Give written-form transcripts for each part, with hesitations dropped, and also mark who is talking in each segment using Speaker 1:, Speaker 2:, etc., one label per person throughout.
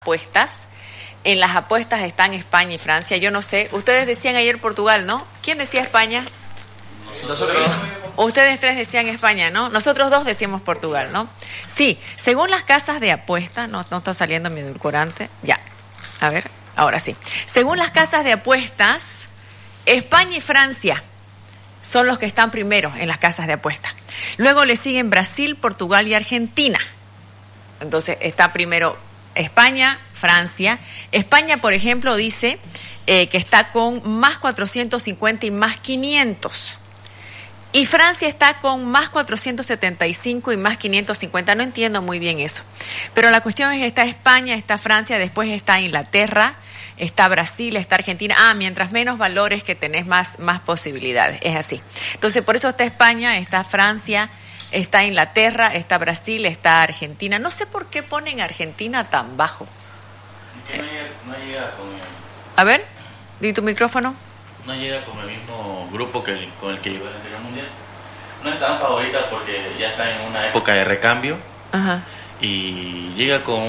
Speaker 1: apuestas. En las apuestas están España y Francia. Yo no sé. Ustedes decían ayer Portugal, ¿no? ¿Quién decía España?
Speaker 2: Nosotros.
Speaker 1: Ustedes tres decían España, ¿no? Nosotros dos decíamos Portugal, ¿no? Sí, según las casas de apuestas, no está saliendo mi edulcorante. Ya, a ver, ahora sí. Según las casas de apuestas, España y Francia son los que están primero en las casas de apuestas. Luego le siguen Brasil, Portugal y Argentina. Entonces está primero España, Francia. España, por ejemplo, dice que está con más 450 y más 500. Y Francia está con más 475 y más 550. No entiendo muy bien eso. Pero la cuestión es que está España, está Francia, después está Inglaterra, está Brasil, está Argentina. Mientras menos valores que tenés, más posibilidades. Es así. Entonces, por eso está España, está Francia, está Inglaterra, está Brasil, está Argentina. No sé por qué ponen Argentina tan bajo.
Speaker 2: No llega con el...
Speaker 1: A ver, di tu micrófono.
Speaker 2: No llega con el mismo grupo con el que llegó el anterior mundial. No es tan favorita porque ya está en una época de recambio.
Speaker 1: Ajá.
Speaker 2: Y llega con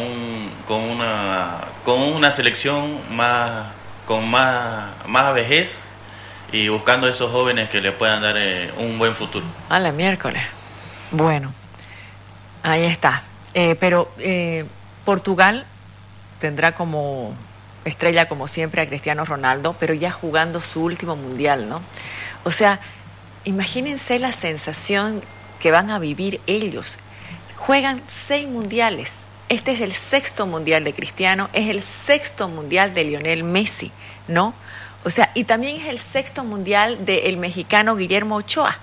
Speaker 2: una selección con más vejez y buscando a esos jóvenes que le puedan dar un buen futuro.
Speaker 1: A la miércoles. Bueno, ahí está. Pero Portugal tendrá como estrella, como siempre, a Cristiano Ronaldo, pero ya jugando su último mundial, ¿no? O sea, imagínense la sensación que van a vivir ellos. Juegan 6 mundiales. Este es el 6º mundial de Cristiano, es el 6º mundial de Lionel Messi, ¿no? O sea, y también es el 6º mundial del mexicano Guillermo Ochoa.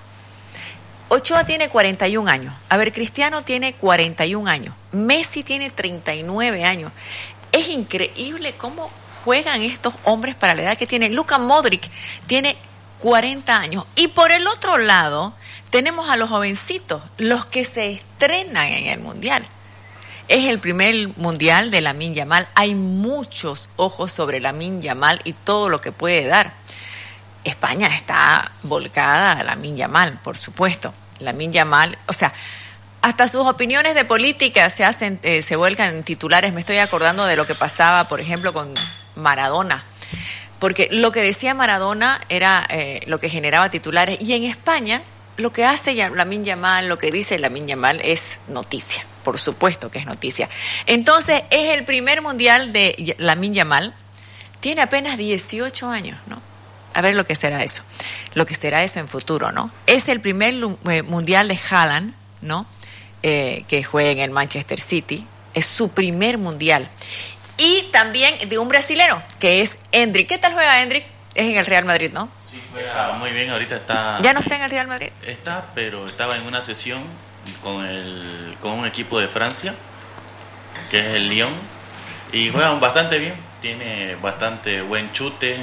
Speaker 1: Ochoa tiene 41 años. A ver, Cristiano tiene 41 años. Messi tiene 39 años. Es increíble cómo juegan estos hombres para la edad que tienen. Luka Modric tiene 40 años. Y por el otro lado, tenemos a los jovencitos, los que se estrenan en el Mundial. Es el primer Mundial de Lamine Yamal. Hay muchos ojos sobre Lamine Yamal y todo lo que puede dar. España está volcada a Lamine Yamal, por supuesto. Lamine Yamal, o sea, hasta sus opiniones de política se vuelcan en titulares. Me estoy acordando de lo que pasaba, por ejemplo, con Maradona. Porque lo que decía Maradona era lo que generaba titulares. Y en España, lo que hace Lamine Yamal, lo que dice Lamine Yamal es noticia. Por supuesto que es noticia. Entonces, es el primer mundial de Lamine Yamal. Tiene apenas 18 años, ¿no? A ver lo que será eso. Lo que será eso en futuro, ¿no? Es el primer mundial de Haaland, ¿no? Que juega en el Manchester City. Es su primer mundial. Y también de un brasilero, que es Endrick. ¿Qué tal juega Endrick? Es en el Real Madrid, ¿no?
Speaker 2: Sí, juega muy bien. Ahorita está...
Speaker 1: ¿Ya no está en el Real Madrid?
Speaker 2: Está, pero estaba en una sesión con un equipo de Francia, que es el Lyon. Y juega bastante bien. Tiene bastante buen chute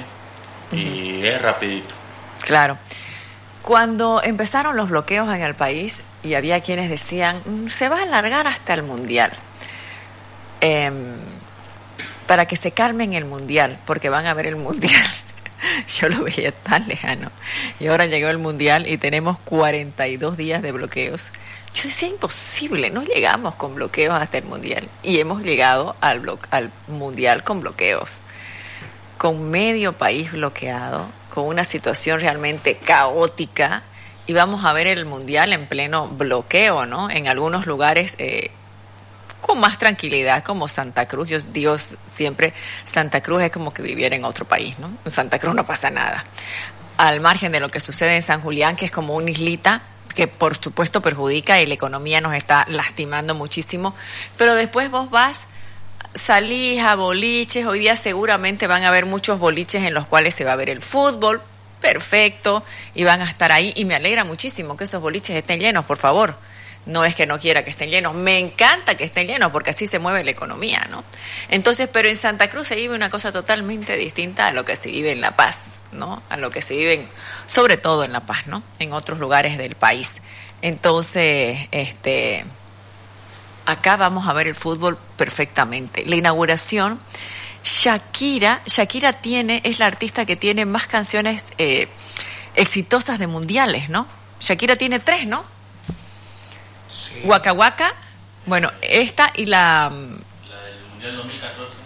Speaker 2: y es rapidito.
Speaker 1: Claro. Cuando empezaron los bloqueos en el país y había quienes decían, se va a alargar hasta el Mundial, para que se calmen el Mundial, porque van a ver el Mundial. Yo lo veía tan lejano. Y ahora llegó el Mundial y tenemos 42 días de bloqueos. Yo decía, imposible, no llegamos con bloqueos hasta el Mundial. Y hemos llegado al Mundial con bloqueos. Con medio país bloqueado, con una situación realmente caótica, y vamos a ver el Mundial en pleno bloqueo, ¿no? En algunos lugares con más tranquilidad, como Santa Cruz. Yo digo siempre, Santa Cruz es como que viviera en otro país, ¿no? En Santa Cruz no pasa nada. Al margen de lo que sucede en San Julián, que es como una islita, que por supuesto perjudica y la economía nos está lastimando muchísimo, pero después vos salís a boliches. Hoy día seguramente van a haber muchos boliches en los cuales se va a ver el fútbol, perfecto, y van a estar ahí, y me alegra muchísimo que esos boliches estén llenos, por favor. No es que no quiera que estén llenos, me encanta que estén llenos porque así se mueve la economía, ¿no? Entonces, pero en Santa Cruz se vive una cosa totalmente distinta a lo que se vive en La Paz, ¿no? A lo que se vive sobre todo en La Paz, ¿no? En otros lugares del país. Entonces, acá vamos a ver el fútbol perfectamente. La inauguración, Shakira es la artista que tiene más canciones exitosas de mundiales, ¿no? Shakira tiene 3, ¿no? Sí. Waka Waka, bueno, esta y la del
Speaker 2: del 2014.